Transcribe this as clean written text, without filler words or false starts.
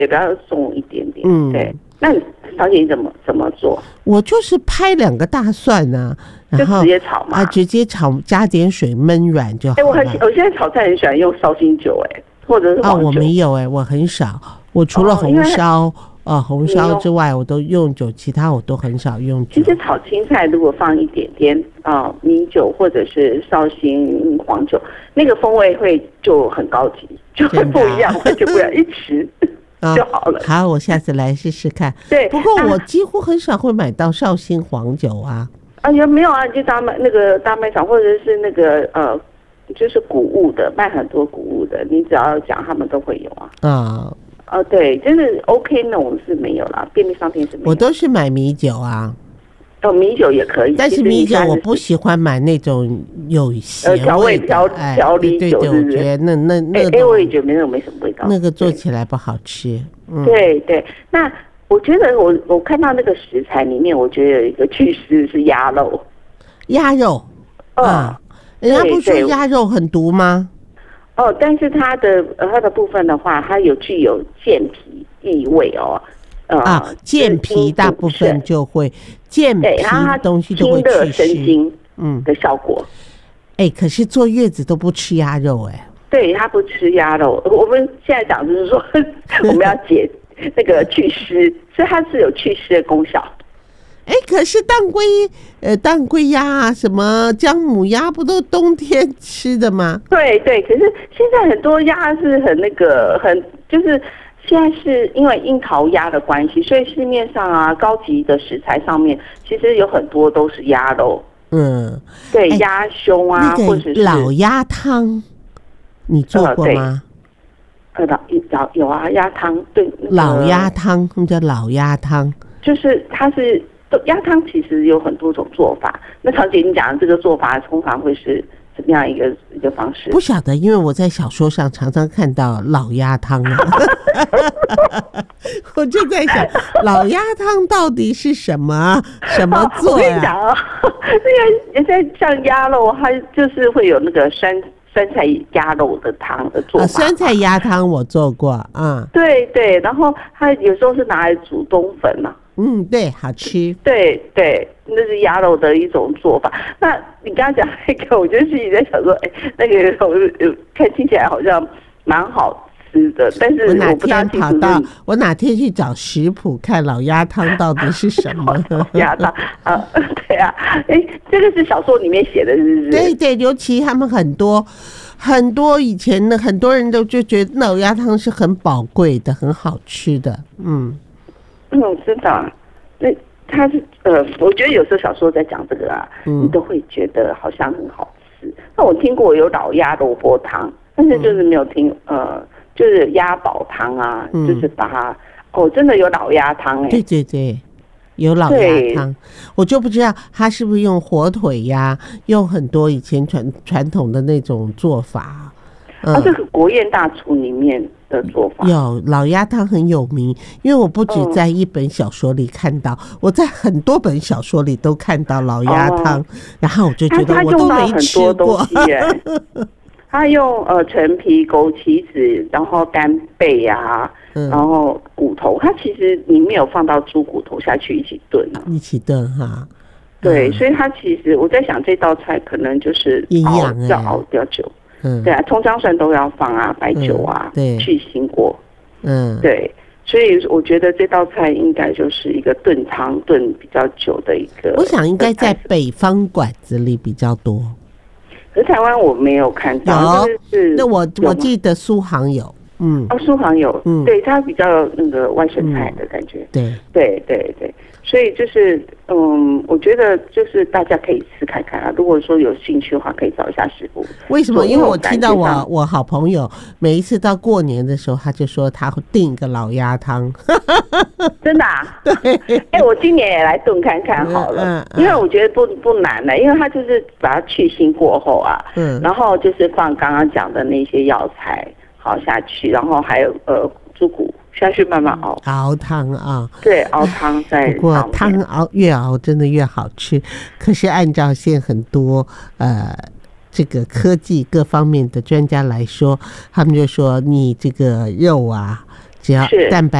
也不要重一点点。对。那小姐你怎么做？ 我就是拍2个大蒜啊，然后就直接炒嘛， 直接炒，加点水焖软就好了。 我现在炒菜很喜欢用绍兴酒，或者是黄酒。 我没有我很少，我除了红烧。红烧之外我都用酒，其他我都很少用酒。 其实炒青菜如果放一点点米酒或者是绍兴黄酒，那个风味会就很高级，就会不一样，完全不一样，一吃就好了。 好，我下次来试试看。 对， 不过我几乎很少会买到绍兴黄酒啊。 也没有啊，就大卖场或者是那个就是谷物的，卖很多谷物的，你只要讲他们都会有啊。对，真的 OK 那种是没有啦，便利商店是没有。 我都是买米酒啊。 米酒也可以， 但是米酒我不喜欢买那种有咸味的调理酒， 对，我觉得我也觉得那种没什么味道， 那个做起来不好吃。 对，那我觉得我看到那个食材里面，我觉得有一个去湿是鸭肉。 人家不说鸭肉很毒吗？ 但是它的部分的话，它具有健脾益胃健脾大部分就会健脾东西都会去湿， 生津的效果。 可是坐月子都不吃鸭肉对，他不吃鸭肉。我们现在讲就是说，我们要解那个祛湿，所以它是有祛湿的功效。 可是当归鸭啊，什么姜母鸭不都冬天吃的吗？ 对，可是现在很多鸭是很就是现在是因为樱桃鸭的关系，所以市面上啊高级的食材上面其实有很多都是鸭肉。对，鸭胸啊，或者是老鸭汤，你做过吗？ 有啊，鸭汤。对， 老鸭汤，他们叫老鸭汤， 就是它是。鸭汤其实有很多种做法，那曹姐你讲的这个做法通常会是怎么样一个方式？ 不晓得，因为我在小说上常常看到老鸭汤我就在想老鸭汤到底是什么做呀？我跟你讲那个像鸭肉，它就是会有那个酸菜鸭肉的汤的做法。 酸菜鸭汤我做过对，然后它有时候是拿来煮冬粉嘛。 对，好吃。 对，那是鸭肉的一种做法。那你刚刚讲那个，我就心里在想说，那个看听起来好像蛮好吃的，但是我不大清楚。 我哪天去找食谱看老鸭汤到底是什么？ 鸭汤对啊，这个是小说里面写的，是不是？ 对，尤其他们很多以前的很多人都就觉得老鸭汤是很宝贵的、很好吃的。 真的那它是我觉得有时候小说在讲这个你都会觉得好像很好吃。那我听过有老鸭萝卜汤，但是就是没有听就是鸭煲汤啊，就是把它真的有老鸭汤对，有老鸭汤，我就不知道它是不是用火腿鸭，用很多以前传统的那种做法。 这个国宴大厨里面的做法有老鸭汤很有名，因为我不止在一本小说里看到，我在很多本小说里都看到老鸭汤，然后我就觉得我都没吃过。 他用陈皮、枸杞子，然后干贝啊，然后骨头，他其实里面有放到猪骨头下去一起炖哈。 对，所以他其实我在想这道菜可能就是营养要熬掉久。对啊，葱姜蒜都要放啊，白酒啊，去腥过。对，所以我觉得这道菜应该就是一个炖汤炖比较久的一个。 我想应该在北方馆子里比较多， 可是台湾我没有看到。 那我记得苏杭有。 苏杭有。对，它比较那个外省菜的感觉。对，所以就是我觉得就是大家可以试看看啊。如果说有兴趣的话，可以找一下师傅。 为什么？因为我听到我好朋友每一次到过年的时候，他就说他会订一个老鸭汤。 真的啊？ 对。 我今年也来炖看看好了。因为我觉得不难的，因为他就是把它去腥过后啊，然后就是放刚刚讲的那些药材好下去，然后还有猪骨下去慢慢熬汤啊。 对，熬汤在。 不过汤越熬真的越好吃。可是按照现在很多这个科技各方面的专家来说，他们就说你这个肉啊， 只要蛋白